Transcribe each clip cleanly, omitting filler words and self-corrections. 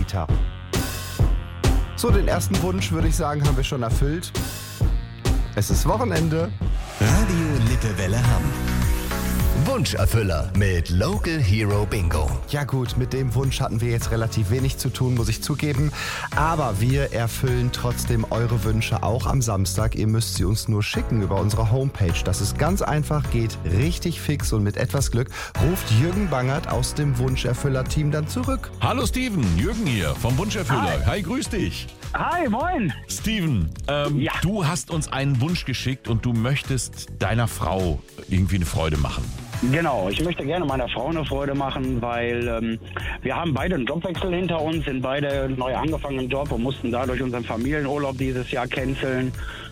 Kita. So, den ersten Wunsch, würde ich sagen, haben wir schon erfüllt. Es ist Wochenende. Radio Lippewelle Hamm. Wunscherfüller mit Local Hero Bingo. Ja gut, mit dem Wunsch hatten wir jetzt relativ wenig zu tun, muss ich zugeben. Aber wir erfüllen trotzdem eure Wünsche auch am Samstag. Ihr müsst sie uns nur schicken über unsere Homepage. Das ist ganz einfach, geht richtig fix und mit etwas Glück ruft Jürgen Bangert aus dem Wunscherfüller-Team dann zurück. Hallo Steven, Jürgen hier vom Wunscherfüller. Hi, grüß dich. Hi, moin. Steven, Ja. du hast uns einen Wunsch geschickt und du möchtest deiner Frau irgendwie eine Freude machen. Genau, ich möchte gerne meiner Frau eine Freude machen, weil wir haben beide einen Jobwechsel hinter uns, sind beide neu angefangen im Job und mussten dadurch unseren Familienurlaub dieses Jahr canceln.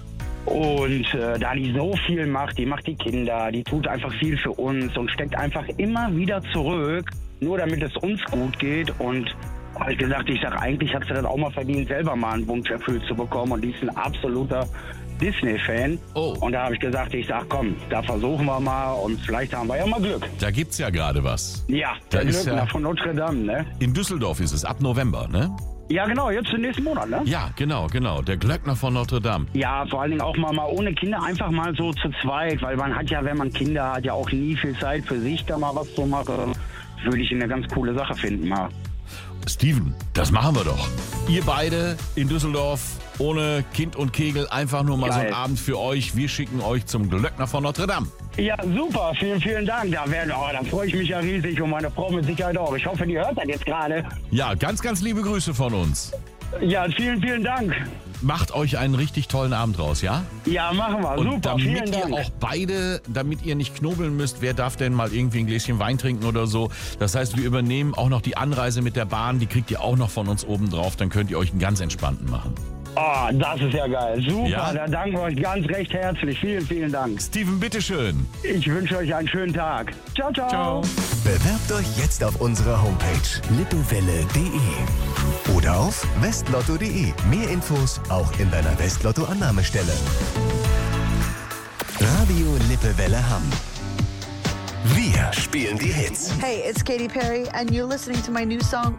Und da die so viel macht, die macht die Kinder, die tut einfach viel für uns und steckt einfach immer wieder zurück, nur damit es uns gut geht. Und habe ich gesagt, eigentlich hat sie das auch mal verdient, selber mal einen Wunsch erfüllt zu bekommen. Und die ist ein absoluter Disney-Fan. Oh. Und da habe ich gesagt, komm, da versuchen wir mal und vielleicht haben wir ja mal Glück. Da gibt's ja gerade was. Ja, Da der ist Glöckner ja- von Notre Dame, ne? In Düsseldorf ist es, ab November, ne? Ja, genau, jetzt im nächsten Monat, ne? Ja, genau. Der Glöckner von Notre Dame. Ja, vor allen Dingen auch mal ohne Kinder, einfach mal so zu zweit, weil man hat ja, wenn man Kinder hat, ja auch nie viel Zeit für sich, da mal was zu machen. Würde ich eine ganz coole Sache finden, mal. Steven, das machen wir doch. Ihr beide in Düsseldorf, ohne Kind und Kegel, einfach nur mal so Geil. einen Abend für euch. Wir schicken euch zum Glöckner von Notre Dame. Ja, super, vielen, vielen Dank. Da freue ich mich ja riesig und meine Frau mit Sicherheit auch. Ich hoffe, die hört das jetzt gerade. Ja, ganz, ganz liebe Grüße von uns. Ja, vielen, vielen Dank. Macht euch einen richtig tollen Abend raus, ja? Ja, machen wir. Und Super, vielen damit ihr Dank. auch beide, damit ihr nicht knobeln müsst, wer darf denn mal irgendwie ein Gläschen Wein trinken oder so. Das heißt, wir übernehmen auch noch die Anreise mit der Bahn, die kriegt ihr auch noch von uns oben drauf, dann könnt ihr euch einen ganz entspannten machen. Oh, das ist ja geil. Super, Ja? da danken wir euch ganz recht herzlich. Vielen, vielen Dank. Steven, bitteschön. Ich wünsche euch einen schönen Tag. Ciao, ciao. Ciao. Bewerbt euch jetzt auf unserer Homepage lippewelle.de oder auf westlotto.de. Mehr Infos auch in deiner Westlotto-Annahmestelle. Radio Lippewelle Hamm. Wir spielen die Hits. Hey, it's Katy Perry, and you're listening to my new song,